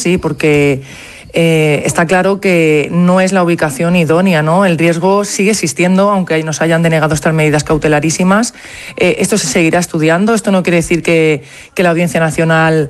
sí, porque está claro que no es la ubicación idónea, ¿no? El riesgo sigue existiendo, aunque nos hayan denegado estas medidas cautelarísimas. Esto se seguirá estudiando. Esto no quiere decir que la Audiencia Nacional